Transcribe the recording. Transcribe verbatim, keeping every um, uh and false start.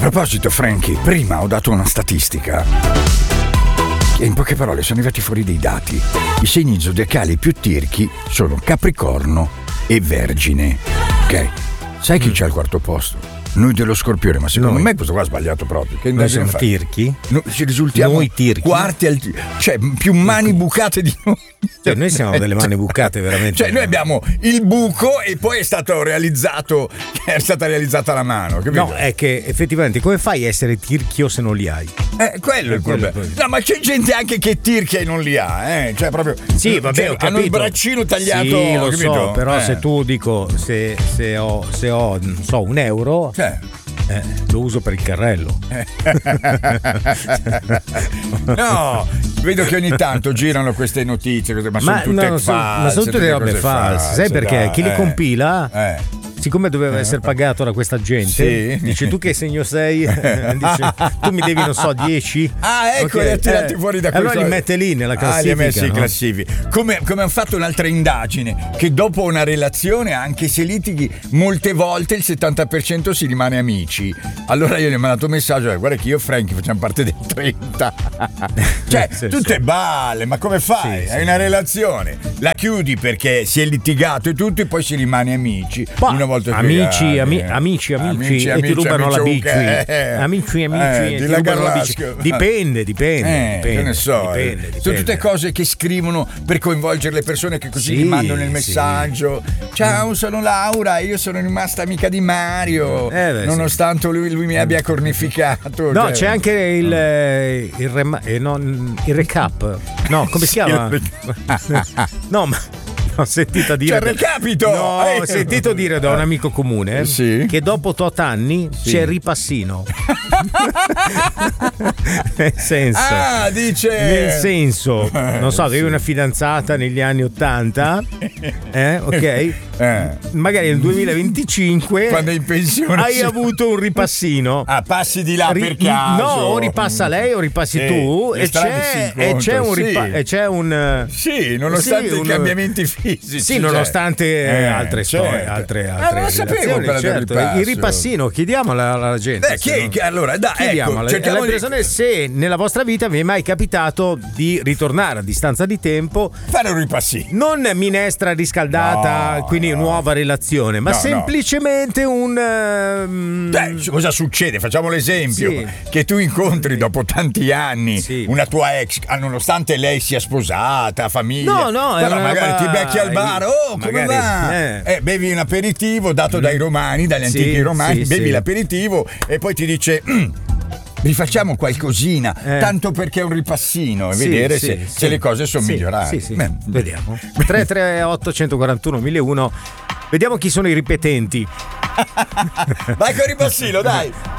proposito, Frankie, prima ho dato una statistica. E in poche parole sono arrivati fuori dei dati. I segni zodiacali più tirchi sono Capricorno e Vergine. Ok? Sai chi mm. c'è al quarto posto? Noi dello Scorpione, ma secondo noi. me questo qua ha sbagliato proprio. Che noi siamo tirchi? No, ci risultiamo noi tirchi? Quarti al cioè più mani bucate di noi. Cioè noi siamo delle mani bucate veramente. Cioè noi abbiamo il buco e poi è stato realizzato, è stata realizzata la mano, capito? No, è che effettivamente come fai a essere tirchio se non li hai? Eh, quello è il problema. No, ma c'è gente anche che tirchia e non li ha, eh? Cioè proprio. Sì, vabbè, cioè, ho capito. Hanno il braccino tagliato. Sì, lo capito? so, però eh. se tu dico se, se ho se ho non so un euro. Cioè. Eh, lo uso per il carrello. No, vedo che ogni tanto girano queste notizie, ma, ma sono tutte no, false. Ma sono tutte robe false. Sai perché? Dai, Chi li eh, compila? Eh. Siccome doveva essere pagato da questa gente, sì. dice tu che segno sei? Dice, tu mi devi non so dieci. Ah, ecco, okay. li ha tirati eh, fuori da allora questo. li mette lì nella classifica. Ah, li ha messi no? in classifica. Come, come hanno fatto un'altra indagine, che dopo una relazione, anche se litighi, molte volte il settanta per cento si rimane amici. Allora io gli ho mandato un messaggio, eh, guarda che io e Frankie facciamo parte dei trenta. Cioè, sì, tutte sì. balle, ma come fai? Sì, Hai sì. una relazione, la chiudi perché si è litigato e tutto, e poi si rimane amici. Ma, una volta amici, che, ami, eh, amici, amici, amici, e amici, ti rubano amici, la bici. eh, Amici, amici, eh, e ti di rubano la bici. Garlasco. Dipende, dipende, Eh, dipende. che ne so, dipende, eh. dipende. Sono tutte cose che scrivono per coinvolgere le persone, che così Sì, gli mandano il sì. messaggio. Ciao, sono Laura, io sono rimasta amica di Mario, Eh, beh, nonostante lui, lui mi abbia cornificato. No, cioè. c'è anche il eh, il, rema- eh, non, il recap. No, come si chiama? No, ma ho sentito dire. C'è il recapito! No, Eh. ho sentito dire da un amico comune Sì. che dopo tot anni Sì. c'è il ripassino. Nel senso. Ah, dice. Nel senso, non so, avevi una fidanzata negli anni ottanta, eh, ok? Eh. Magari nel duemilaventicinque Quando è in pensione hai sì. avuto un ripassino. Ah, passi di là Ri- per caso. No, o ripassa lei o ripassi Sì, tu le e strade c'è, si e c'è un incontrano, ripa- sì. e c'è un Sì, nonostante sì, i un- cambiamenti fisici. sì, nonostante cioè. eh, altre storie, certo. altre, Ah, altre non lo sapevo relazioni, quella del certo. ripasso. Il ripassino, chiediamo alla, alla gente. Beh, se chi, non- chi- allora, dai, chiediamo ecco, alle, cerchiamo alle di persone se nella vostra vita vi è mai capitato di ritornare a distanza di tempo, fare un ripassino. non minestra riscaldata, No, quindi no. nuova relazione, ma No, no. semplicemente un ehm, Beh, cosa succede? Facciamo l'esempio: Sì. che tu incontri dopo tanti anni Sì. una tua ex, ah, nonostante lei sia sposata, famiglia. No, no, è però una magari roba- ti becchi al bar, oh, come magari, va? eh. Eh, bevi un aperitivo dato dai romani, dagli Sì, antichi romani, sì, bevi sì. l'aperitivo e poi ti dice "Mm, rifacciamo qualcosina, Eh. tanto perché è un ripassino e Sì, vedere sì, se, sì. se le cose sono Sì, migliorate. sì, sì. Beh, Vediamo. tre tre otto uno quattro uno mille uno. Vediamo chi sono i ripetenti. vai con il ripassino, dai.